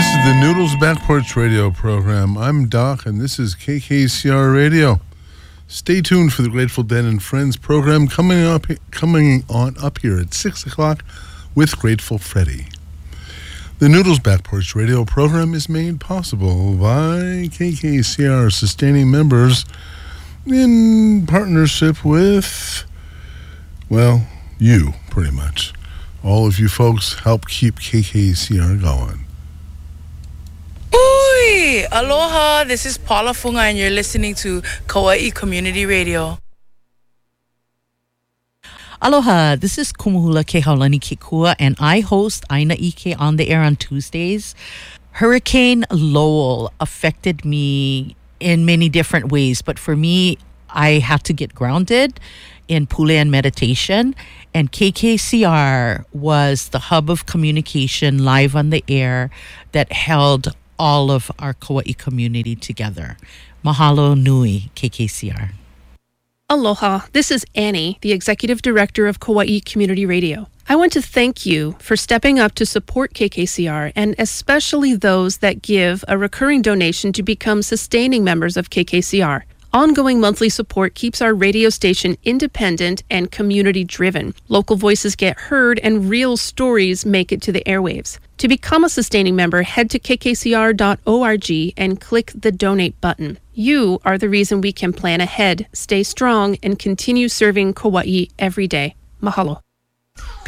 is the Noodles Back Porch Radio program. I'm Doc, and this is KKCR Radio. Stay tuned for the Grateful Dead and Friends program coming on up here at 6 o'clock with Grateful Freddy. The Noodles Back Porch Radio program is made possible by KKCR sustaining members in partnership with, well, you, pretty much. All of you folks help keep KKCR going. Oi! Aloha, this is Paula Funga and you're listening to Kauai Community Radio. Aloha, this is Kumuhula Kehaulani Kikua and I host Aina Ike on the air on Tuesdays. Hurricane Lowell affected me in many different ways, but for me, I had to get grounded in Pule and meditation, and KKCR was the hub of communication live on the air that held all of our Kauai community together. Mahalo nui, KKCR. Aloha, this is Annie, the Executive Director of Kauai Community Radio. I want to thank you for stepping up to support KKCR and especially those that give a recurring donation to become sustaining members of KKCR. Ongoing monthly support keeps our radio station independent and community-driven. Local voices get heard and real stories make it to the airwaves. To become a sustaining member, head to kkcr.org and click the donate button. You are the reason we can plan ahead, stay strong, and continue serving Kauai every day. Mahalo.